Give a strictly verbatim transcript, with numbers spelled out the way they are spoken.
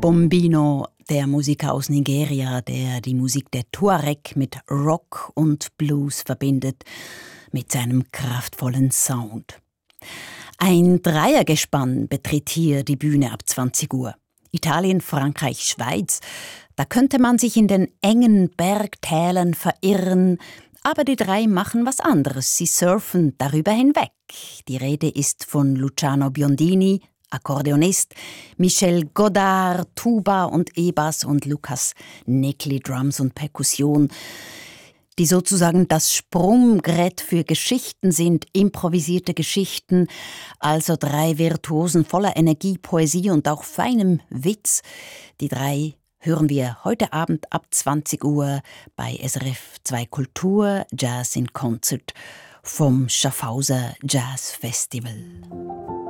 Bombino, der Musiker aus Nigeria, der die Musik der Tuareg mit Rock und Blues verbindet, mit seinem kraftvollen Sound. Ein Dreiergespann betritt hier die Bühne ab zwanzig Uhr. Italien, Frankreich, Schweiz. Da könnte man sich in den engen Bergtälern verirren, aber die drei machen was anderes. Sie surfen darüber hinweg. Die Rede ist von Luciano Biondini, Akkordeonist, Michel Godard, Tuba und E-Bass und Lukas Nekli, Drums und Perkussion, die sozusagen das Sprungbrett für Geschichten sind, improvisierte Geschichten, also drei Virtuosen voller Energie, Poesie und auch feinem Witz. Die drei hören wir heute Abend ab zwanzig Uhr bei S R F zwei Kultur Jazz in Concert vom Schaffhauser Jazz Festival.